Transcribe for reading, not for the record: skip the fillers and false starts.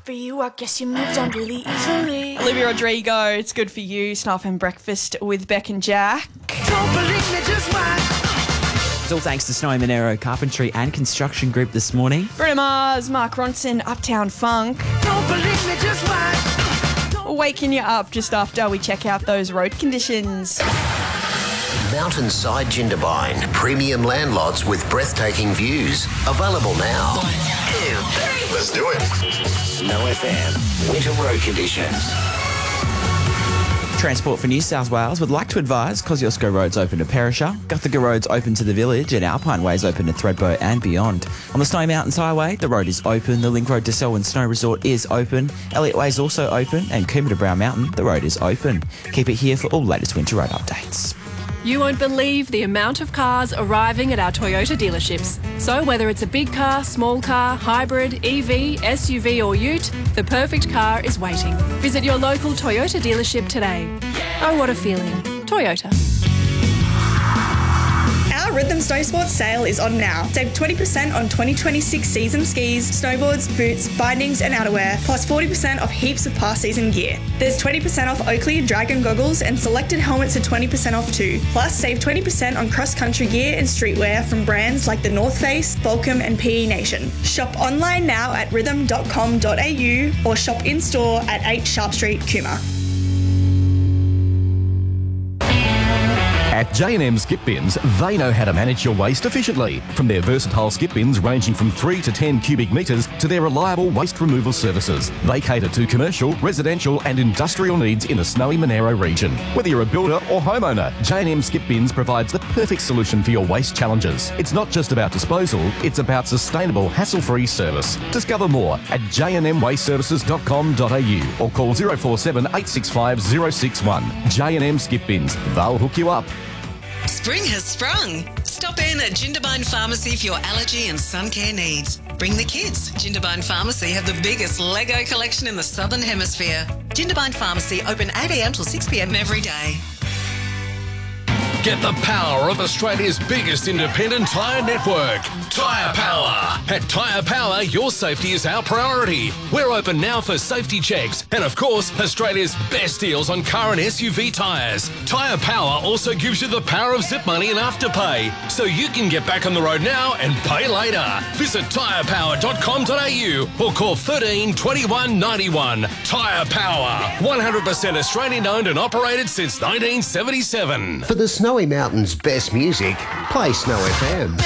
for you. I guess you moved on really easily. Olivia Rodrigo, it's good for you. Snuff and Breakfast with Beck and Jack. Don't believe me, just watch. It's all thanks to Snowy Monero Carpentry and Construction Group this morning. Bruno Mars, Mark Ronson, Uptown Funk. Don't believe me, just watch. Waking you up just after we check out those road conditions. Mountainside Jindabyne. Premium land lots with breathtaking views. Available now. 1, 2, 3. Let's do it. Snow FM. Winter road conditions. Transport for New South Wales would like to advise Kosciuszko Road's open to Perisher, Guthaga Road's open to the Village and Alpine Way's open to Thredbo and beyond. On the Snowy Mountains Highway, the road is open, the Link Road to Selwyn Snow Resort is open, Elliott Way is also open and Coombe to Brown Mountain, the road is open. Keep it here for all latest winter road updates. You won't believe the amount of cars arriving at our Toyota dealerships. So whether it's a big car, small car, hybrid, EV, SUV or ute, the perfect car is waiting. Visit your local Toyota dealership today. Oh, what a feeling. Toyota. Our Rhythm Snow Sports sale is on now. Save 20% on 2026 season skis, snowboards, boots, bindings and outerwear, plus 40% off heaps of past season gear. There's 20% off Oakley and Dragon goggles and selected helmets are 20% off too. Plus, save 20% on cross-country gear and streetwear from brands like the North Face, Volcom and PE Nation. Shop online now at rhythm.com.au or shop in-store at 8 Sharp Street, Cooma. At J&M Skip Bins, they know how to manage your waste efficiently. From their versatile skip bins ranging from 3 to 10 cubic metres to their reliable waste removal services. They cater to commercial, residential and industrial needs in the Snowy Monero region. Whether you're a builder or homeowner, J&M Skip Bins provides the perfect solution for your waste challenges. It's not just about disposal, it's about sustainable, hassle-free service. Discover more at jnmwasteservices.com.au or call 047 865 061. J&M Skip Bins, they'll hook you up. Spring has sprung. Stop in at Jindabyne Pharmacy for your allergy and sun care needs. Bring the kids. Jindabyne Pharmacy have the biggest Lego collection in the Southern Hemisphere. Jindabyne Pharmacy open 8 a.m. till 6 p.m. every day. Get the power of Australia's biggest independent tyre network, Tyre Power. At Tyre Power, your safety is our priority. We're open now for safety checks and, of course, Australia's best deals on car and SUV tyres. Tyre Power also gives you the power of zip money and afterpay, so you can get back on the road now and pay later. Visit tyrepower.com.au or call 13 21 91. Tyre Power, 100% Australian owned and operated since 1977. For the Snowy Mountains' best music, play Snow FM.